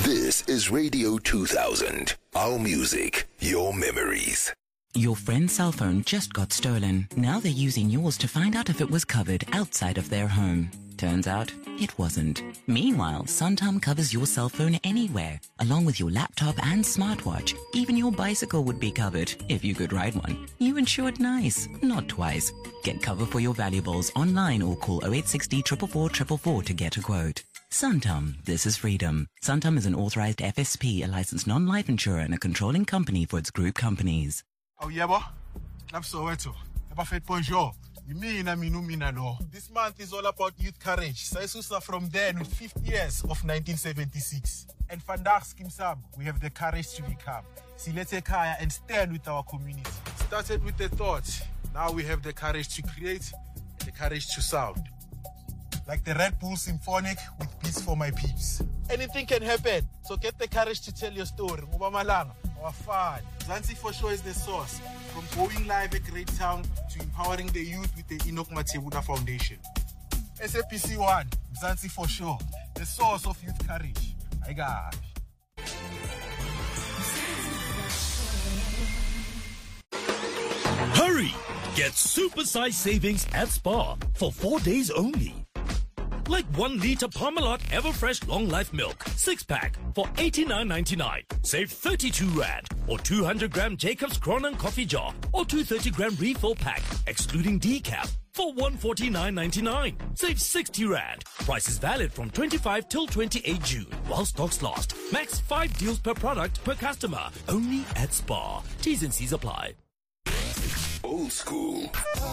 This is Radio 2000. Our music, your memories. Your friend's cell phone just got stolen. Now they're using yours to find out if it was covered outside of their home. Turns out it wasn't. Meanwhile, Santam covers your cell phone anywhere, along with your laptop and smartwatch. Even your bicycle would be covered if you could ride one. You insure it nice, not twice. Get cover for your valuables online or call 0860 444 444 to get a quote. Santam, this is freedom. Santam is an authorized FSP, a licensed non-life insurer and a controlling company for its group companies. Oh, yeah, boy. I'm Soweto. Bonjour. This month is all about youth courage. Saisusa from there with 50 years of 1976. And Vandaag Skimsam, we have the courage to become. Silete Kaya and stand with our community. Started with the thought. Now we have the courage to create and the courage to sound. Like the Red Bull Symphonic with Beats for My Peeps. Anything can happen, so get the courage to tell your story. Mubamalanga, our fun. Mzansi for sure is the source. From going live at Great Town to empowering the youth with the Enoch Matebula Foundation. SAPC 1, Mzansi for sure, the source of youth courage. I got it. Hurry! Get super-sized savings at Spar for 4 days only. Like 1 liter Parmalat Everfresh Long Life Milk, 6-pack for 89.99. Save 32 Rand. Or 200 gram Jacob's Cronin Coffee Jar or 230 gram refill pack, excluding decaf, for 149.99. Save 60 Rand. Price is valid from 25 till 28 June while stocks last. Max 5 deals per product per customer. Only at Spar. T's and C's apply. Old school.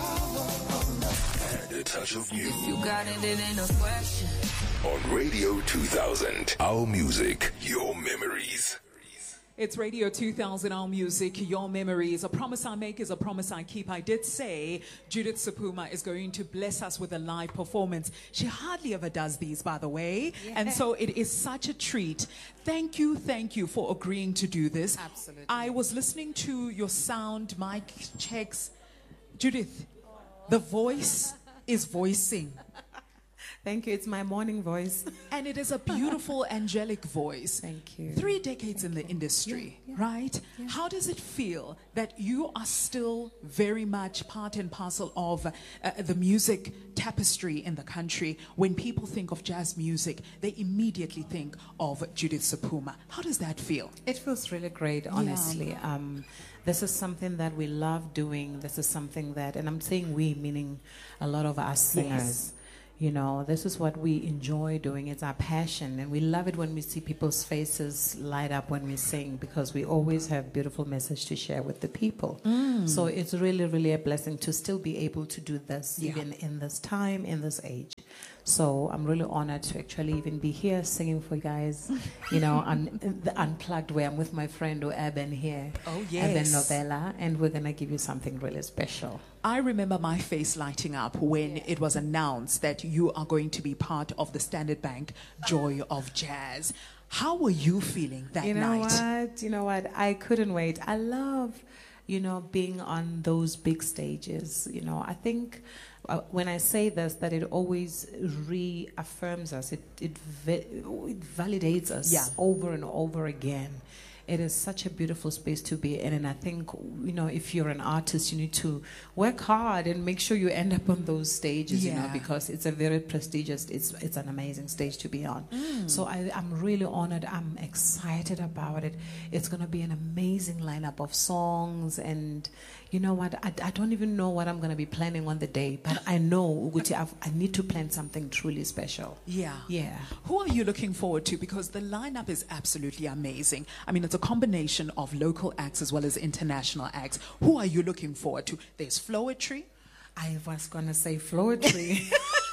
And a touch of new. You got it, it ain't a question. On Radio 2000. Our music, your memories. It's Radio 2000, Our Music, Your Memories. A promise I make is a promise I keep. I did say Judith Sephuma is going to bless us with a live performance. She hardly ever does these, by the way. Yeah. And so it is such a treat. Thank you for agreeing to do this. Absolutely. I was listening to your sound, mic checks. Judith, the voice is voicing. Thank you. It's my morning voice. And it is a beautiful, angelic voice. Thank you. 3 decades in the industry, right? Yeah. How does it feel that you are still very much part and parcel of the music tapestry in the country? When people think of jazz music, they immediately think of Judith Sephuma. How does that feel? It feels really great, honestly. Yeah. This is something that we love doing. This is something that, and I'm saying we, meaning a lot of us singers. Yes. You know, this is what we enjoy doing. It's our passion. And we love it when we see people's faces light up when we sing, because we always have beautiful message to share with the people. So it's really, really a blessing to still be able to do this, even in this time, in this age. So I'm really honored to actually even be here singing for you guys, you know, on the Unplugged, where I'm with my friend Eben here. Oh, yes. Eben Novella, and we're going to give you something really special. I remember my face lighting up when it was announced that you are going to be part of the Standard Bank Joy of Jazz. How were you feeling that night? You know what? I couldn't wait. I love, you know, being on those big stages. You know, I think when I say this, that it always reaffirms us. It validates us over and over again. It is such a beautiful space to be in, and I think, you know, if you're an artist, you need to work hard and make sure you end up on those stages, you know, because it's a very prestigious, it's an amazing stage to be on. So I'm really honored. I'm excited about it. It's going to be an amazing lineup of songs, and you know what? I don't even know what I'm going to be planning on the day, but I know I need to plan something truly special. Yeah. Yeah. Who are you looking forward to? Because the lineup is absolutely amazing. I mean, it's a combination of local acts as well as international acts. Who are you looking forward to? There's Floetry. I was going to say Floetry.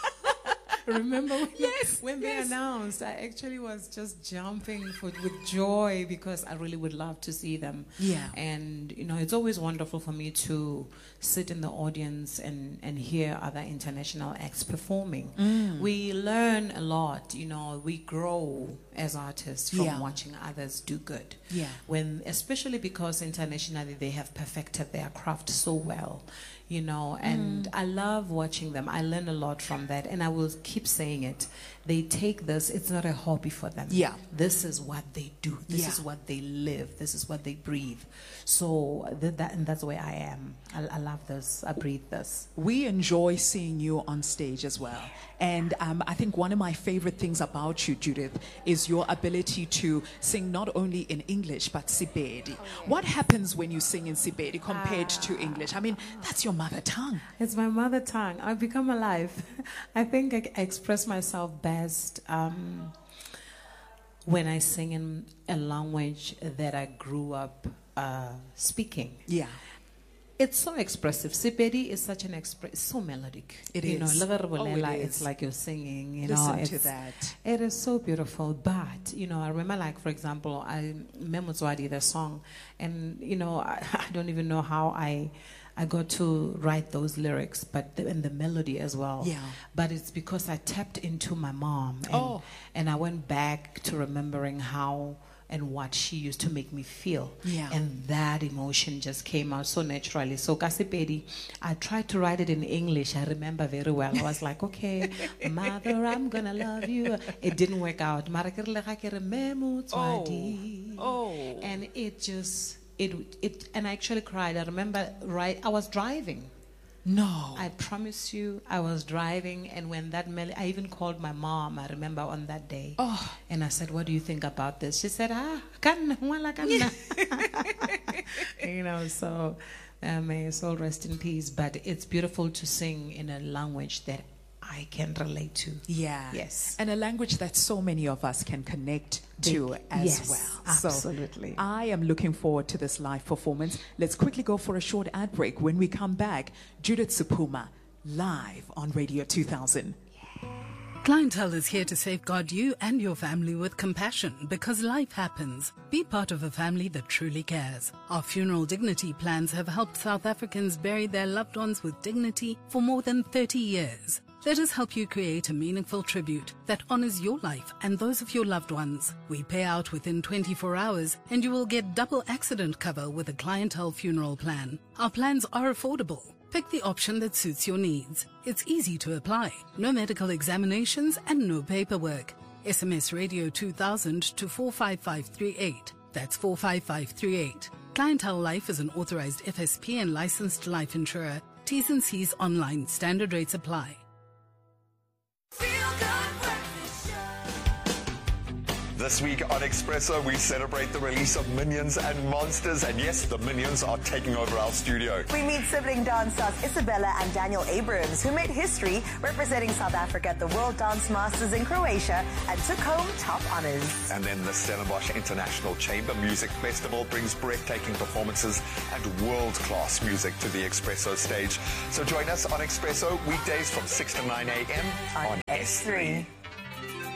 Remember when they announced, I actually was just jumping with joy, because I really would love to see them. Yeah. And, you know, it's always wonderful for me to sit in the audience and hear other international acts performing. We learn a lot, you know, we grow as artists from watching others do good. Yeah. Especially because internationally they have perfected their craft so well. You know, and I love watching them. I learn a lot from that, and I will keep saying it, they take this, it's not a hobby for them. Yeah. This is what they do. This Yeah. is what they live. This is what they breathe. So and that's where I am. I love this. I breathe this. We enjoy seeing you on stage as well. And I think one of my favorite things about you, Judith, is your ability to sing not only in English, but Sepedi. What happens when you sing in Sepedi compared to English? I mean, that's your mother tongue. It's my mother tongue. I've become alive. I think I express myself best when I sing in a language that I grew up speaking. Yeah. It's so expressive. Sepedi is such an so melodic. It you is. Know, It it's is. like you're singing. You Listen know, to that. It is so beautiful. But I remember, like, for example, Memotswadi, the song, and I don't even know how I got to write those lyrics, and the melody as well. Yeah. But it's because I tapped into my mom, and I went back to remembering how and what she used to make me feel. Yeah. And that emotion just came out so naturally. So Kasipedi, I tried to write it in English. I remember very well. I was like, okay, mother, I'm gonna love you. It didn't work out. And it and I actually cried. I remember I was driving. No. I promise you, I was driving, and when that I even called my mom, I remember, on that day. Oh. And I said, what do you think about this? She said, kanna. So may his soul rest in peace. But it's beautiful to sing in a language that I can relate to. Yeah. Yes. And a language that so many of us can connect to as yes, well. Absolutely. So I am looking forward to this live performance. Let's quickly go for a short ad break. When we come back, Judith Sephuma live on Radio 2000. Clientele is here to safeguard you and your family with compassion because life happens. Be part of a family that truly cares. Our funeral dignity plans have helped South Africans bury their loved ones with dignity for more than 30 years. Let us help you create a meaningful tribute that honors your life and those of your loved ones. We pay out within 24 hours and you will get double accident cover with a Clientele funeral plan. Our plans are affordable. Pick the option that suits your needs. It's easy to apply. No medical examinations and no paperwork. SMS Radio 2000 to 45538. That's 45538. Clientele Life is an authorized FSP and licensed life insurer. T's and C's online. Standard rates apply. This week on Expresso, we celebrate the release of Minions and Monsters, and yes, the Minions are taking over our studio. We meet sibling dance stars Isabella and Daniel Abrams, who made history representing South Africa at the World Dance Masters in Croatia and took home top honors. And then the Stellenbosch International Chamber Music Festival brings breathtaking performances and world-class music to the Expresso stage. So join us on Expresso weekdays from 6 to 9 a.m. on S3.